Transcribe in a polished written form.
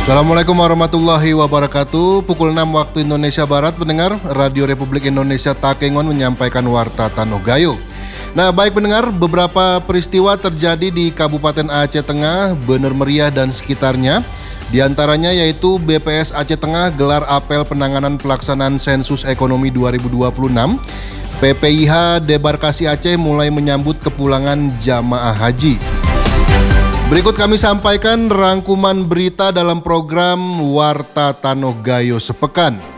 Assalamualaikum warahmatullahi wabarakatuh. Pukul 6 waktu Indonesia Barat, pendengar Radio Republik Indonesia Takengon menyampaikan Warta Tanoh Gayo. Nah, baik pendengar, beberapa peristiwa terjadi di Kabupaten Aceh Tengah, Bener Meriah dan sekitarnya. Di antaranya yaitu BPS Aceh Tengah gelar apel penanganan pelaksanaan sensus ekonomi 2026. PPIH Debarkasi Aceh mulai menyambut kepulangan jamaah haji. Berikut kami sampaikan rangkuman berita dalam program Warta Tanoh Gayo sepekan.